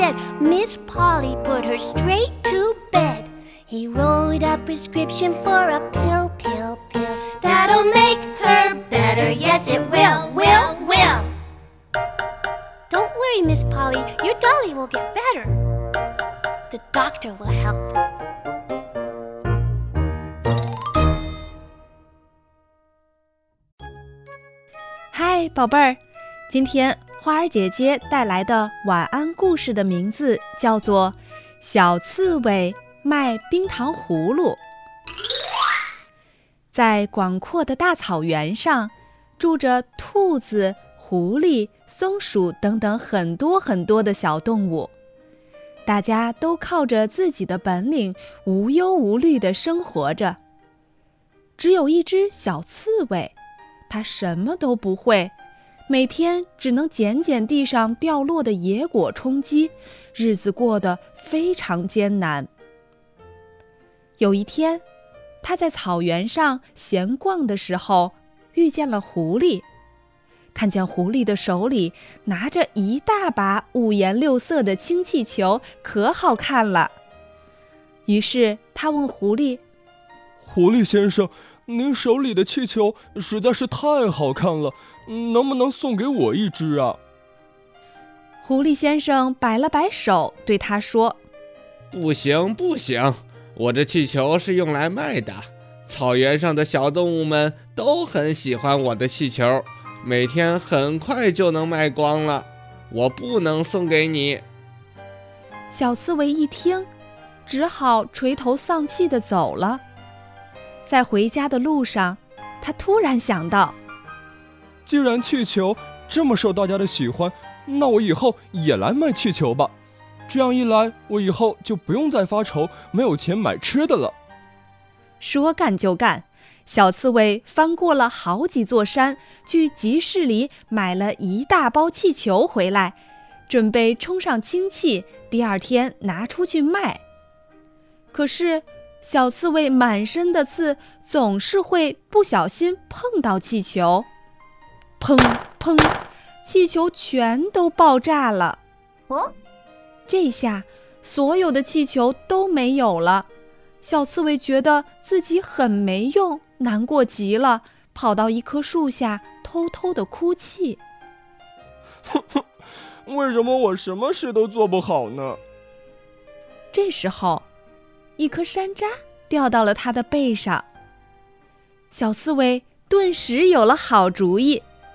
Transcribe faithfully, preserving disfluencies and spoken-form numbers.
Miss Polly put her straight to bed. He wrote a prescription for a pill, pill, pill. That'll make her better. Yes, it will, will, will. Don't worry, Miss Polly. Your dolly will get better. The doctor will help. 嗨，宝贝儿，今天花儿姐姐带来的晚安故事的名字叫做《小刺猬卖冰糖葫芦》。在广阔的大草原上，住着兔子、狐狸、松鼠等等很多很多的小动物，大家都靠着自己的本领无忧无虑地生活着。只有一只小刺猬，它什么都不会，每天只能捡捡地上掉落的野果充饥，日子过得非常艰难。有一天，他在草原上闲逛的时候，遇见了狐狸。看见狐狸的手里拿着一大把五颜六色的氢气球，可好看了。于是他问狐狸： 狐狸先生，您手里的气球实在是太好看了，能不能送给我一只啊？ 狐狸先生摆了摆手，对他说： 不行不行，我这气球是用来卖的，草原上的小动物们都很喜欢我的气球，每天很快就能卖光了，我不能送给你。 小刺猬一听，只好垂头丧气地走了。在回家的路上，他突然想到， 既然气球这么受大家的喜欢，那我以后也来卖气球吧。这样一来，我以后就不用再发愁没有钱买吃的了。 说干就干，小刺猬翻过了好几座山，去集市里买了一大包气球回来，准备充上氢气，第二天拿出去卖。可是小刺猬满身的刺，总是会不小心碰到气球，砰砰，气球全都爆炸了。 哦， 这下所有的气球都没有了。小刺猬觉得自己很没用，难过极了，跑到一棵树下偷偷地哭泣。 哼哼，为什么我什么事都做不好呢？ 这时候，一颗山楂掉到了他的背上。小刺猬顿时有了好主意，